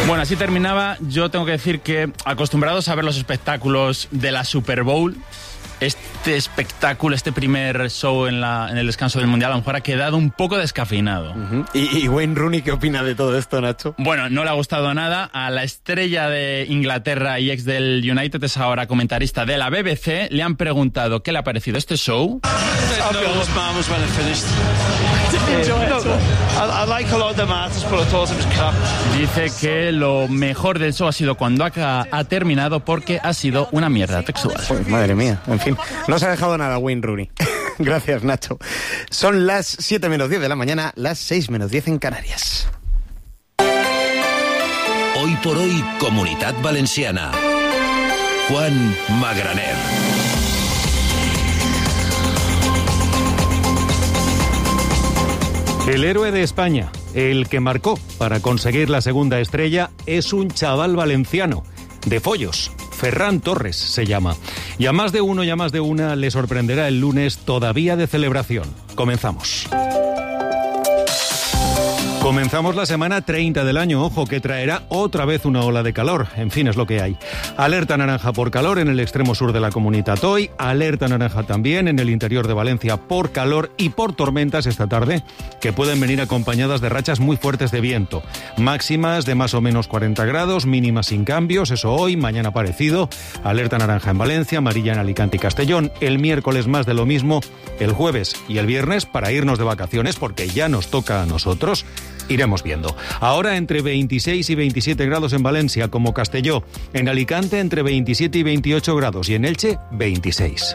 Bueno, así terminaba. Yo tengo que decir que, acostumbrados a ver los espectáculos de la Super Bowl, este espectáculo, este primer show en el descanso del Mundial, a lo mejor ha quedado un poco descafeinado. Uh-huh. ¿Y Wayne Rooney qué opina de todo esto, Nacho? Bueno, no le ha gustado nada. A la estrella de Inglaterra y ex del United, es ahora comentarista de la BBC, le han preguntado qué le ha parecido este show. Dice que lo mejor del show ha sido cuando ha terminado, porque ha sido una mierda textual. Madre mía, en fin. No se ha dejado nada Wayne Rooney. Gracias, Nacho. Son las 7 menos 10 de la mañana, las 6 menos 10 en Canarias. Hoy por hoy, Comunitat Valenciana. Juan Magraner. El héroe de España, el que marcó para conseguir la segunda estrella, es un chaval valenciano, de Follos. Ferran Torres se llama. Y a más de uno y a más de una le sorprenderá el lunes, todavía de celebración. Comenzamos. Comenzamos la semana 30 del año, ojo, que traerá otra vez una ola de calor. En fin, es lo que hay. Alerta naranja por calor en el extremo sur de la Comunitat hoy. Alerta naranja también en el interior de Valencia por calor y por tormentas esta tarde, que pueden venir acompañadas de rachas muy fuertes de viento. Máximas de más o menos 40 grados, mínimas sin cambios, eso hoy, mañana parecido. Alerta naranja en Valencia, amarilla en Alicante y Castellón. El miércoles más de lo mismo, el jueves y el viernes para irnos de vacaciones, porque ya nos toca a nosotros. Iremos viendo. Ahora entre 26 y 27 grados en Valencia, como Castelló. En Alicante entre 27 y 28 grados y en Elche 26.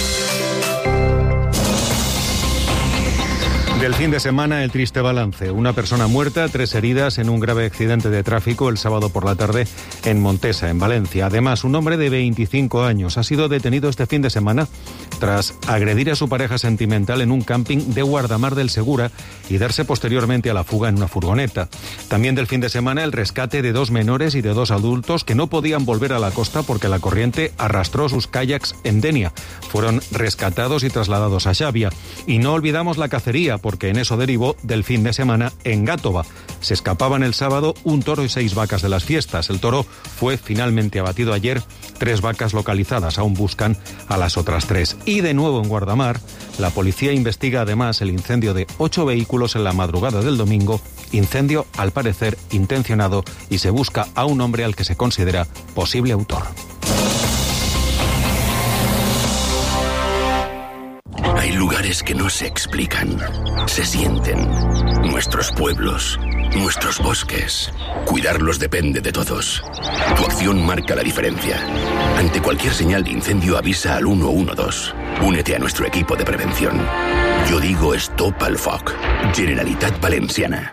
Del fin de semana, el triste balance. Una persona muerta, 3 heridas en un grave accidente de tráfico el sábado por la tarde en Montesa, en Valencia. Además, un hombre de 25 años ha sido detenido este fin de semana tras agredir a su pareja sentimental en un camping de Guardamar del Segura y darse posteriormente a la fuga en una furgoneta. También del fin de semana, el rescate de 2 menores y de 2 adultos que no podían volver a la costa porque la corriente arrastró sus kayaks en Denia. Fueron rescatados y trasladados a Xàbia. Y no olvidamos la cacería, porque en eso derivó del fin de semana en Gàtova. Se escapaban el sábado un toro y 6 vacas de las fiestas. El toro fue finalmente abatido ayer. 3 vacas localizadas aún buscan a las otras 3. Y de nuevo en Guardamar, la policía investiga además el incendio de 8 vehículos en la madrugada del domingo. Incendio, al parecer, intencionado, y se busca a un hombre al que se considera posible autor. Hay lugares que no se explican, se sienten. Nuestros pueblos, nuestros bosques. Cuidarlos depende de todos. Tu acción marca la diferencia. Ante cualquier señal de incendio, avisa al 112. Únete a nuestro equipo de prevención. Yo digo Stop al Foc. Generalitat Valenciana.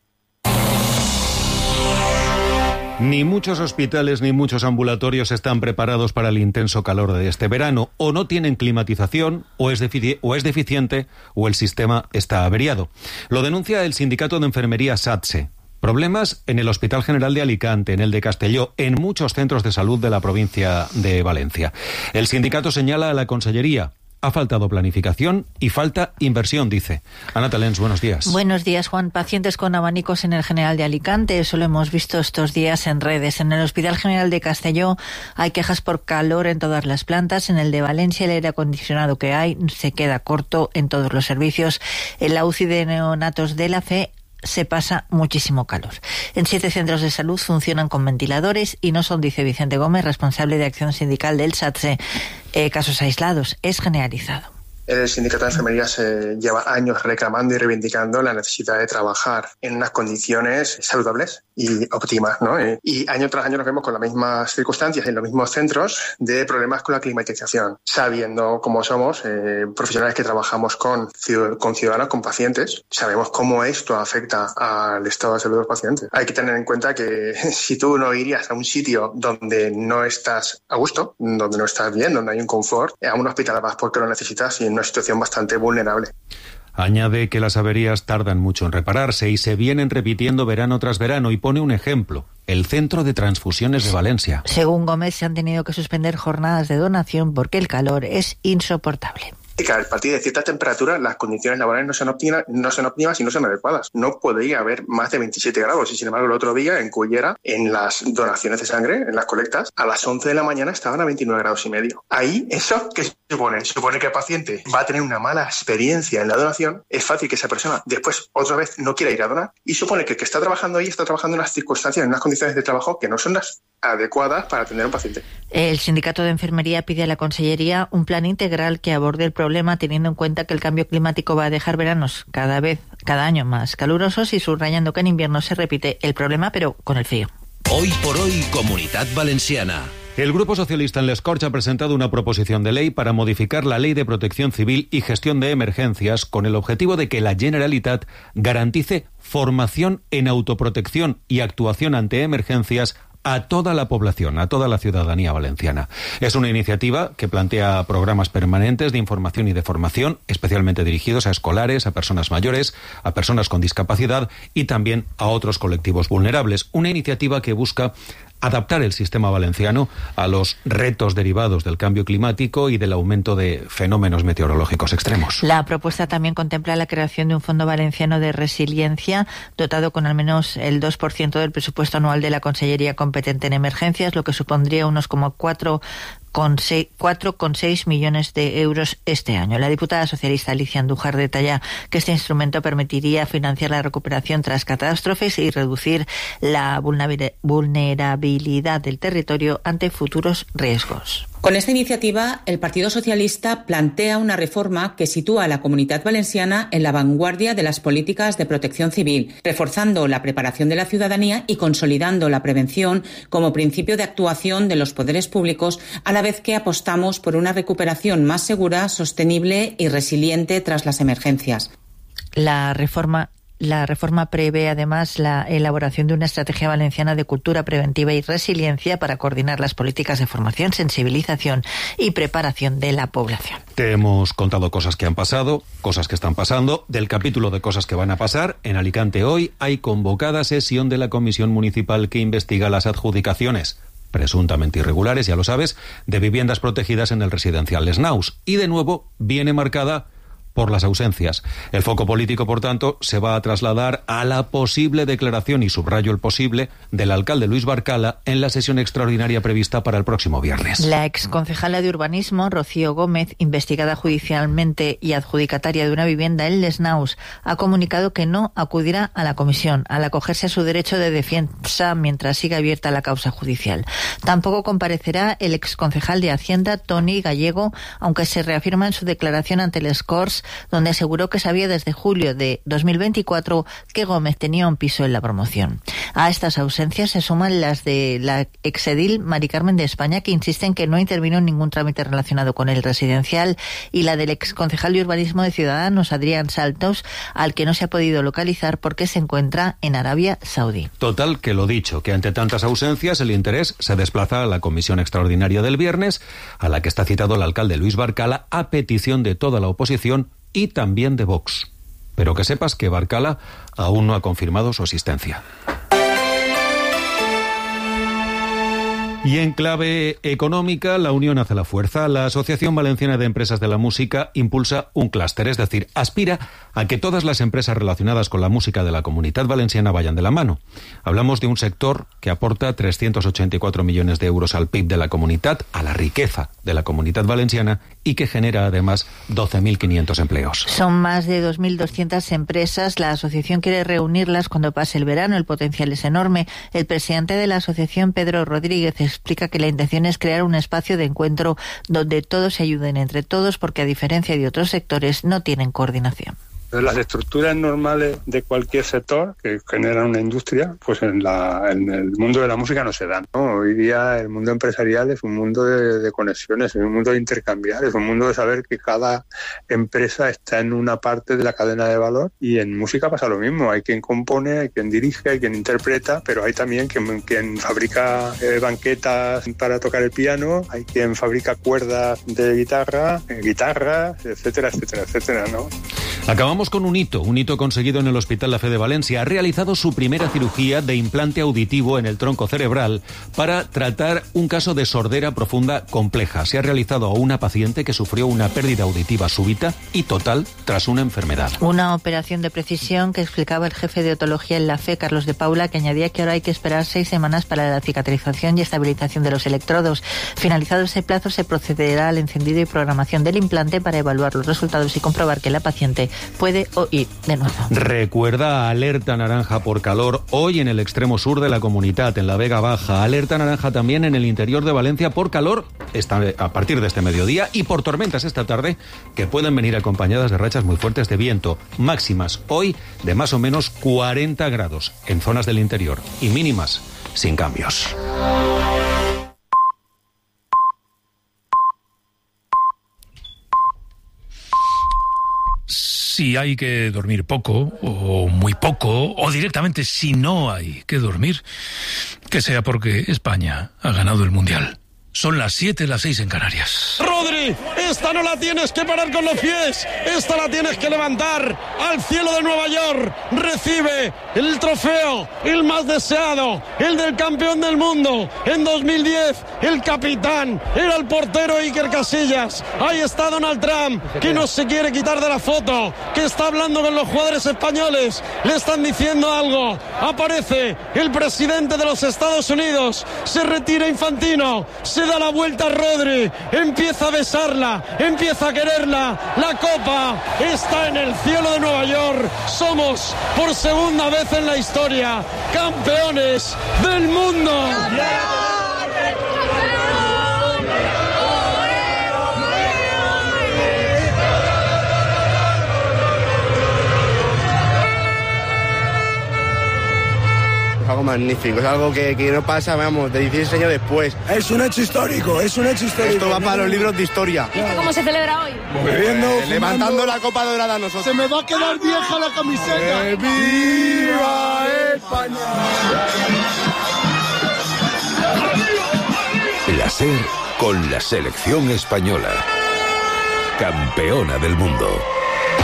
Ni muchos hospitales ni muchos ambulatorios están preparados para el intenso calor de este verano. O no tienen climatización, o es deficiente, o el sistema está averiado. Lo denuncia el sindicato de enfermería SATSE. Problemas en el Hospital General de Alicante, en el de Castelló, en muchos centros de salud de la provincia de Valencia. El sindicato señala a la Consellería: ha faltado planificación y falta inversión, dice. Ana Talens, buenos días. Buenos días, Juan. Pacientes con abanicos en el General de Alicante, eso lo hemos visto estos días en redes. En el Hospital General de Castelló hay quejas por calor en todas las plantas. En el de Valencia el aire acondicionado que hay se queda corto en todos los servicios. En la UCI de neonatos de la FE se pasa muchísimo calor. En 7 centros de salud funcionan con ventiladores y no son, dice Vicente Gómez, responsable de acción sindical del SATSE, casos aislados, es generalizado. El sindicato de enfermería se lleva años reclamando y reivindicando la necesidad de trabajar en unas condiciones saludables y óptimas, ¿no? Y año tras año nos vemos con las mismas circunstancias en los mismos centros de problemas con la climatización, sabiendo cómo somos profesionales que trabajamos con ciudadanos, con pacientes, sabemos cómo esto afecta al estado de salud de los pacientes. Hay que tener en cuenta que si tú no irías a un sitio donde no estás a gusto, donde no estás bien, donde hay un confort, a un hospital vas porque lo necesitas y en una situación bastante vulnerable. Añade que las averías tardan mucho en repararse y se vienen repitiendo verano tras verano, y pone un ejemplo: el Centro de Transfusiones de Valencia. Según Gómez, se han tenido que suspender jornadas de donación porque el calor es insoportable. que a partir de cierta temperatura las condiciones laborales no son óptimas y no son adecuadas. No podría haber más de 27 grados y sin embargo el otro día en Cullera, en las donaciones de sangre, en las colectas, a las 11 de la mañana estaban a 29 grados y medio. Ahí, ¿eso qué supone? Supone que el paciente va a tener una mala experiencia en la donación, es fácil que esa persona después otra vez no quiera ir a donar y supone que el que está trabajando ahí está trabajando en unas circunstancias, en unas condiciones de trabajo que no son las adecuadas para atender a un paciente. El Sindicato de Enfermería pide a la Consellería un plan integral que aborde el problema teniendo en cuenta que el cambio climático va a dejar veranos cada año más calurosos y subrayando que en invierno se repite el problema pero con el frío. Hoy por hoy, Comunitat Valenciana. El Grupo Socialista en Les Corts ha presentado una proposición de ley para modificar la Ley de Protección Civil y Gestión de Emergencias con el objetivo de que la Generalitat garantice formación en autoprotección y actuación ante emergencias a toda la población, a toda la ciudadanía valenciana. Es una iniciativa que plantea programas permanentes de información y de formación, especialmente dirigidos a escolares, a personas mayores, a personas con discapacidad y también a otros colectivos vulnerables. Una iniciativa que busca adaptar el sistema valenciano a los retos derivados del cambio climático y del aumento de fenómenos meteorológicos extremos. La propuesta también contempla la creación de un Fondo Valenciano de Resiliencia dotado con al menos el 2% del presupuesto anual de la Consellería competente en emergencias, lo que supondría unos como 4,6 millones de euros este año. La diputada socialista Alicia Andújar detalla que este instrumento permitiría financiar la recuperación tras catástrofes y reducir la vulnerabilidad del territorio ante futuros riesgos. Con esta iniciativa, el Partido Socialista plantea una reforma que sitúa a la Comunitat Valenciana en la vanguardia de las políticas de protección civil, reforzando la preparación de la ciudadanía y consolidando la prevención como principio de actuación de los poderes públicos, a la vez que apostamos por una recuperación más segura, sostenible y resiliente tras las emergencias. La reforma prevé además la elaboración de una estrategia valenciana de cultura preventiva y resiliencia para coordinar las políticas de formación, sensibilización y preparación de la población. Te hemos contado cosas que han pasado, cosas que están pasando. Del capítulo de cosas que van a pasar, en Alicante hoy hay convocada sesión de la Comisión Municipal que investiga las adjudicaciones presuntamente irregulares, ya lo sabes, de viviendas protegidas en el residencial Les Naus. Y de nuevo viene marcada por las ausencias. El foco político, por tanto, se va a trasladar a la posible declaración, y subrayo el posible, del alcalde Luis Barcala en la sesión extraordinaria prevista para el próximo viernes. La exconcejala de Urbanismo, Rocío Gómez, investigada judicialmente y adjudicataria de una vivienda en Les Naus, ha comunicado que no acudirá a la comisión al acogerse a su derecho de defensa mientras siga abierta la causa judicial. Tampoco comparecerá el exconcejal de Hacienda, Toni Gallego, aunque se reafirma en su declaración ante Les Corts, donde aseguró que sabía desde julio de 2024 que Gómez tenía un piso en la promoción. A estas ausencias se suman las de la exedil Mari Carmen de España, que insiste en que no intervino en ningún trámite relacionado con el residencial, y la del exconcejal de Urbanismo de Ciudadanos, Adrián Saltos, al que no se ha podido localizar porque se encuentra en Arabia Saudí. Total, que lo dicho, que ante tantas ausencias el interés se desplaza a la comisión extraordinaria del viernes, a la que está citado el alcalde Luis Barcala a petición de toda la oposición y también de Vox. Pero que sepas que Barcala aún no ha confirmado su asistencia. Y en clave económica, la unión hace la fuerza. La Asociación Valenciana de Empresas de la Música impulsa un clúster, es decir, aspira a que todas las empresas relacionadas con la música de la Comunitat Valenciana vayan de la mano. Hablamos de un sector que aporta 384 millones de euros al PIB de la comunidad, a la riqueza de la Comunitat Valenciana, y que genera además 12.500 empleos. Son más de 2.200 empresas. La asociación quiere reunirlas cuando pase el verano. El potencial es enorme. El presidente de la asociación, Pedro Rodríguez, explica que la intención es crear un espacio de encuentro donde todos se ayuden entre todos, porque a diferencia de otros sectores no tienen coordinación. Las estructuras normales de cualquier sector que generan una industria, pues en el mundo de la música no se dan, ¿no? Hoy día el mundo empresarial es un mundo de conexiones, es un mundo de intercambiar, es un mundo de saber que cada empresa está en una parte de la cadena de valor, y en música pasa lo mismo. Hay quien compone, hay quien dirige, hay quien interpreta, pero hay también quien fabrica banquetas para tocar el piano, hay quien fabrica cuerdas de guitarras, etcétera, etcétera, etcétera, ¿no? Acabamos con un hito conseguido en el Hospital La Fe de Valencia. Ha realizado su primera cirugía de implante auditivo en el tronco cerebral para tratar un caso de sordera profunda compleja. Se ha realizado a una paciente que sufrió una pérdida auditiva súbita y total tras una enfermedad. Una operación de precisión que explicaba el jefe de otología en La Fe, Carlos de Paula, que añadía que ahora hay que esperar 6 semanas para la cicatrización y estabilización de los electrodos. Finalizado ese plazo, se procederá al encendido y programación del implante para evaluar los resultados y comprobar que la paciente puede oír de nuevo. Recuerda alerta naranja por calor hoy en el extremo sur de la comunidad, en la Vega Baja. Alerta naranja también en el interior de Valencia por calor a partir de este mediodía y por tormentas esta tarde que pueden venir acompañadas de rachas muy fuertes de viento. Máximas hoy de más o menos 40 grados en zonas del interior y mínimas sin cambios. Si hay que dormir poco, o muy poco, o directamente si no hay que dormir, que sea porque España ha ganado el Mundial. Son las 7, las 6 en Canarias. Rodri, esta no la tienes que parar con los pies, esta la tienes que levantar al cielo de Nueva York. Recibe el trofeo, el más deseado, el del campeón del mundo. En 2010, el capitán era el portero Iker Casillas. Ahí está Donald Trump, que no se quiere quitar de la foto, que está hablando con los jugadores españoles. Le están diciendo algo. Aparece el presidente de los Estados Unidos. Se retira Infantino. Se da la vuelta a Rodri, empieza a besarla, empieza a quererla. La copa está en el cielo de Nueva York. Somos por segunda vez en la historia campeones del mundo. Algo magnífico, es algo que no pasa, vamos, de 16 años después. Es un hecho histórico, es un hecho histórico. Esto va para los libros de historia. ¿Y esto cómo se celebra hoy? Bebiendo, levantando la copa dorada a nosotros. Se me va a quedar vieja la camiseta. ¡Viva España! La SER con la selección española. Campeona del mundo.